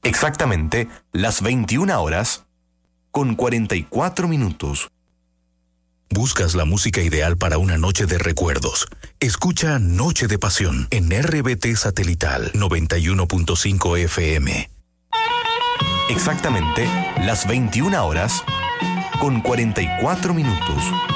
Exactamente las 21 horas con 44 minutos. ¿Buscas la música ideal para una noche de recuerdos? Escucha Noche de Pasión en RBT Satelital 91.5 FM. Exactamente las 21 horas con 44 minutos.